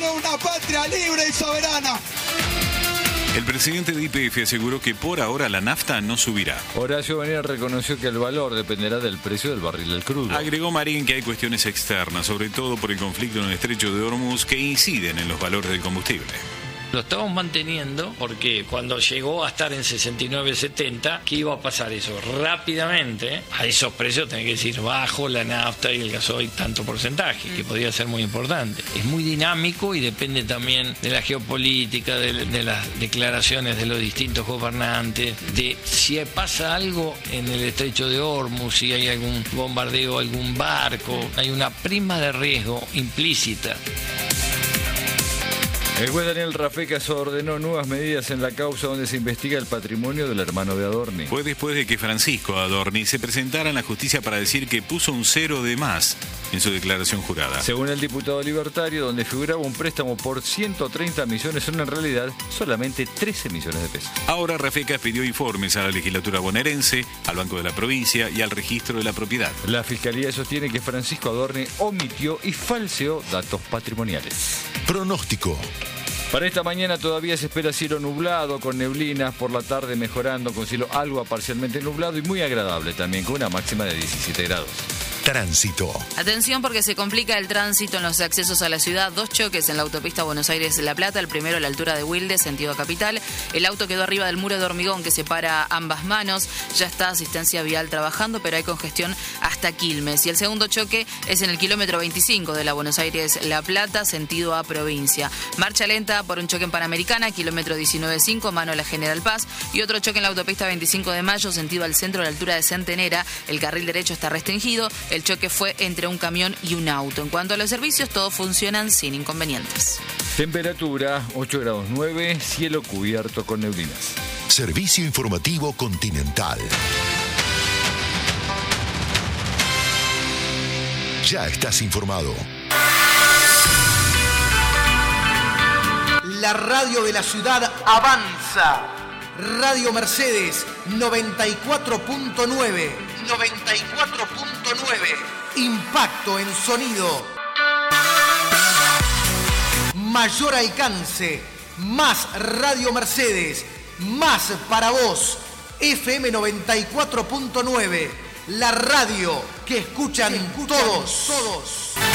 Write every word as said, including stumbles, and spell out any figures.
es una patria libre y soberana. El presidente de Y P F aseguró que por ahora la nafta no subirá. Horacio Bonilla reconoció que el valor dependerá del precio del barril del crudo. Agregó Marín que hay cuestiones externas, sobre todo por el conflicto en el estrecho de Hormuz, que inciden en los valores del combustible. Lo estamos manteniendo porque cuando llegó a estar en sesenta y nueve setenta, ¿qué iba a pasar eso? Rápidamente, a esos precios tenés que decir bajo la nafta y el gasoil tanto porcentaje, que podría ser muy importante. Es muy dinámico y depende también de la geopolítica, de, de las declaraciones de los distintos gobernantes, de si pasa algo en el estrecho de Hormuz, si hay algún bombardeo, algún barco, hay una prima de riesgo implícita. El juez Daniel Rafecas ordenó nuevas medidas en la causa donde se investiga el patrimonio del hermano de Adorni. Fue después de que Francisco Adorni se presentara en la justicia para decir que puso un cero de más en su declaración jurada. Según el diputado libertario, donde figuraba un préstamo por ciento treinta millones, son en realidad solamente trece millones de pesos. Ahora Rafecas pidió informes a la legislatura bonaerense, al Banco de la Provincia y al registro de la propiedad. La Fiscalía sostiene que Francisco Adorni omitió y falseó datos patrimoniales. Pronóstico. Para esta mañana todavía se espera cielo nublado con neblinas, por la tarde mejorando con cielo algo parcialmente nublado y muy agradable también, con una máxima de diecisiete grados. Tránsito. Atención porque se complica el tránsito en los accesos a la ciudad. Dos choques en la autopista Buenos Aires-La Plata. El primero a la altura de Wilde, sentido capital. El auto quedó arriba del muro de hormigón que separa ambas manos. Ya está asistencia vial trabajando, pero hay congestión hasta Quilmes. Y el segundo choque es en el kilómetro veinticinco de la Buenos Aires-La Plata, sentido a provincia. Marcha lenta por un choque en Panamericana, kilómetro diecinueve cinco, mano a la General Paz. Y otro choque en la autopista veinticinco de mayo, sentido al centro a la altura de Centenera. El carril derecho está restringido. El choque fue entre un camión y un auto. En cuanto a los servicios, todos funcionan sin inconvenientes. Temperatura ocho grados nueve, cielo cubierto con neblinas. Servicio informativo Continental. Ya estás informado. La radio de la ciudad avanza. Radio Mercedes noventa y cuatro punto nueve. noventa y cuatro punto nueve. Impacto en sonido. Mayor alcance. Más Radio Mercedes. Más para vos. F M noventa y cuatro punto nueve. La radio que escuchan, que escuchan todos. todos.